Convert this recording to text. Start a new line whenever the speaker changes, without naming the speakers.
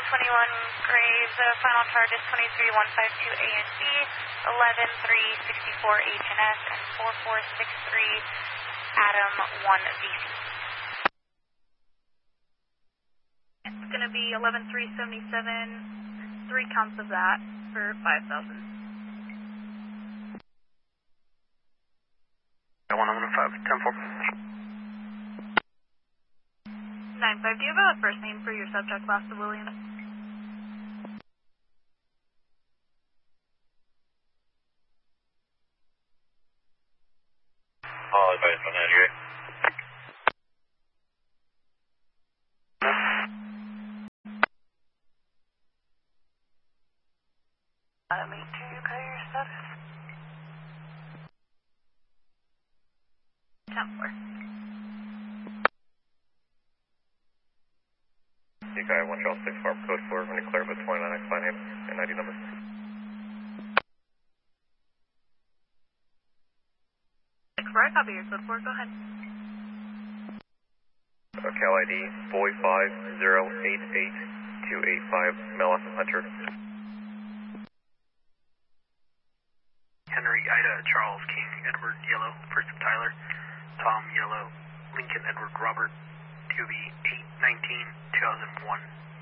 21 Graves, final charge is 23152 A and B, 11364 H and S, and 4463 Adam 1 VC. It's going to be 11377, 3 counts of that for 5,000.
115, 10-4.
9-5, do you have a first name for your subject, last of Williams?
I'll advise on that, right?
Maintain your carrier status. 10-4.
Guy 1 Charles 6 Farm Code 4, when you clear with 29X by name and ID number.
Right, copy your code 4, go ahead.
Cal ID Boy 5088285, Mel Hunter.
Henry Ida Charles King Edward Yellow, first of Tyler. Tom Yellow Lincoln Edward Robert, QB 819 2001.